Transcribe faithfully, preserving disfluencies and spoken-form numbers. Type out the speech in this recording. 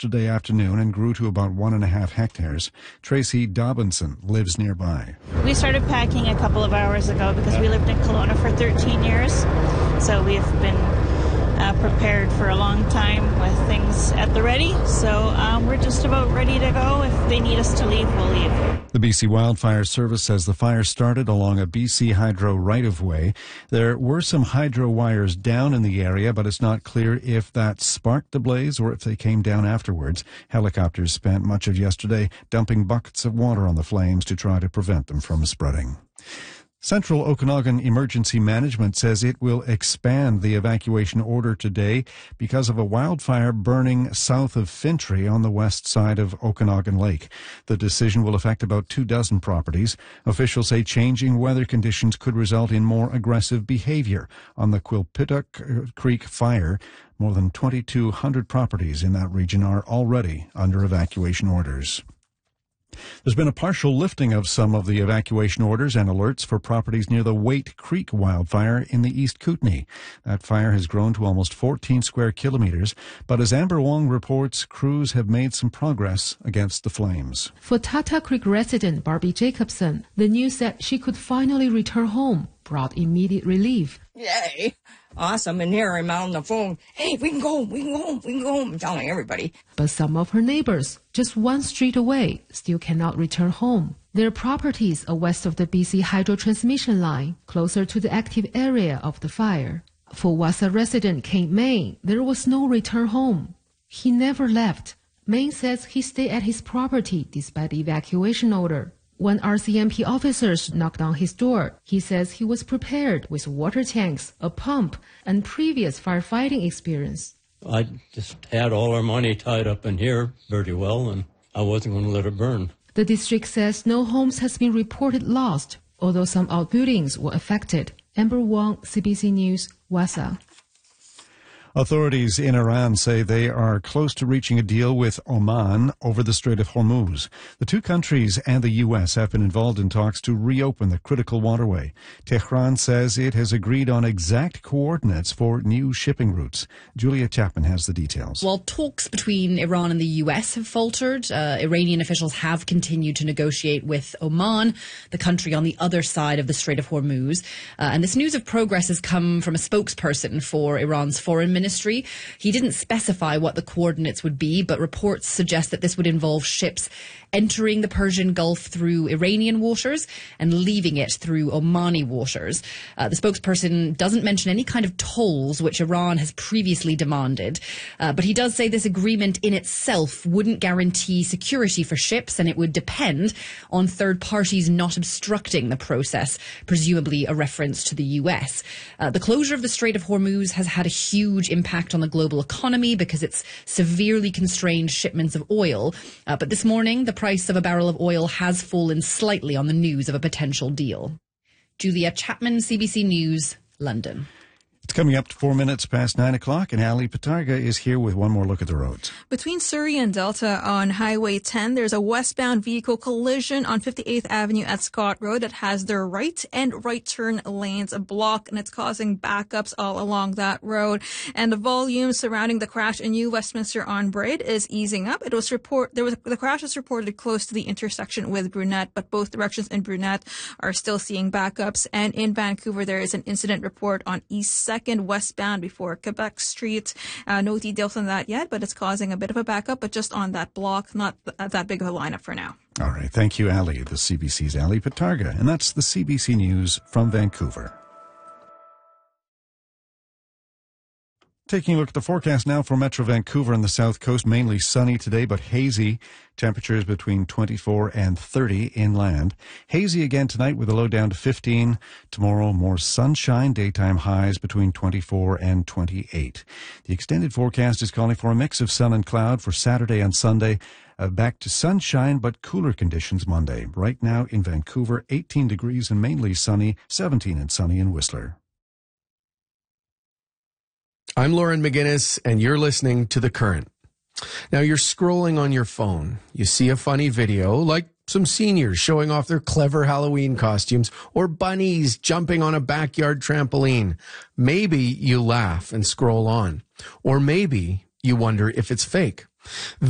yesterday afternoon and grew to about one and a half hectares. Tracy Dobinson lives nearby. We started packing a couple of hours ago because we lived in Kelowna for thirteen years. So we've been uh, prepared for a long time with things at the ready. So um, we're just about ready to go. If they need us to leave, we'll leave. The B C Wildfire Service says the fire started along a B C Hydro right-of-way. There were some hydro wires down in the area, but it's not clear if that sparked the blaze or if they came down afterwards. Helicopters spent much of yesterday dumping buckets of water on the flames to try to prevent them from spreading. Central Okanagan Emergency Management says it will expand the evacuation order today because of a wildfire burning south of Fintry on the west side of Okanagan Lake. The decision will affect about two dozen properties. Officials say changing weather conditions could result in more aggressive behavior on the Quilpituk Creek fire. More than twenty-two hundred properties in that region are already under evacuation orders. There's been a partial lifting of some of the evacuation orders and alerts for properties near the Waite Creek wildfire in the East Kootenay. That fire has grown to almost fourteen square kilometers, but as Amber Wong reports, crews have made some progress against the flames. For Tata Creek resident Barbie Jacobson, the news that she could finally return home brought immediate relief. Yay! Awesome. And here I'm on the phone. Hey, we can go home. We can go home. We can go home. I'm telling everybody. But some of her neighbors, just one street away, still cannot return home. Their properties are west of the B C Hydro transmission line, closer to the active area of the fire. For Wassa resident Kate Main, there was no return home. He never left. Main says he stayed at his property despite the evacuation order. When R C M P officers knocked on his door, he says he was prepared with water tanks, a pump, and previous firefighting experience. I just had all our money tied up in here very well, and I wasn't going to let it burn. The district says no homes has been reported lost, although some outbuildings were affected. Amber Wong, C B C News, Wassa. Authorities in Iran say they are close to reaching a deal with Oman over the Strait of Hormuz. The two countries and the U S have been involved in talks to reopen the critical waterway. Tehran says it has agreed on exact coordinates for new shipping routes. Julia Chapman has the details. While talks between Iran and the U S have faltered, uh, Iranian officials have continued to negotiate with Oman, the country on the other side of the Strait of Hormuz. Uh, and this news of progress has come from a spokesperson for Iran's foreign ministry. Ministry. He didn't specify what the coordinates would be, but reports suggest that this would involve ships entering the Persian Gulf through Iranian waters and leaving it through Omani waters. Uh, the spokesperson doesn't mention any kind of tolls, which Iran has previously demanded. Uh, but he does say this agreement in itself wouldn't guarantee security for ships, and it would depend on third parties not obstructing the process, presumably a reference to the U S. Uh, the closure of the Strait of Hormuz has had a huge impact on the global economy because it's severely constrained shipments of oil. Uh, but this morning, the price of a barrel of oil has fallen slightly on the news of a potential deal. Julia Chapman, C B C News, London. It's coming up to four minutes past nine o'clock, and Ali Patarga is here with one more look at the roads. Between Surrey and Delta on Highway ten, there's a westbound vehicle collision on fifty-eighth Avenue at Scott Road that has their right and right turn lanes blocked, and it's causing backups all along that road. And the volume surrounding the crash in New Westminster on Braid is easing up. It was report there was the crash was reported close to the intersection with Brunette, but both directions in Brunette are still seeing backups. And in Vancouver, there is an incident report on East Second westbound before Quebec Street. Uh, no details on that yet, but it's causing a bit of a backup, but just on that block, not th- that big of a lineup for now. All right. Thank you, Ali. The C B C's Ali Patarga. And that's the C B C News from Vancouver. Taking a look at the forecast now for Metro Vancouver and the South Coast. Mainly sunny today, but hazy. Temperatures between twenty-four and thirty inland. Hazy again tonight with a low down to fifteen. Tomorrow, more sunshine. Daytime highs between twenty-four and twenty-eight. The extended forecast is calling for a mix of sun and cloud for Saturday and Sunday. Uh, back to sunshine, but cooler conditions Monday. Right now in Vancouver, eighteen degrees and mainly sunny. seventeen and sunny in Whistler. I'm Lauren McGinnis, and you're listening to The Current. Now, you're scrolling on your phone. You see a funny video, like some seniors showing off their clever Halloween costumes, or bunnies jumping on a backyard trampoline. Maybe you laugh and scroll on. Or maybe you wonder if it's fake.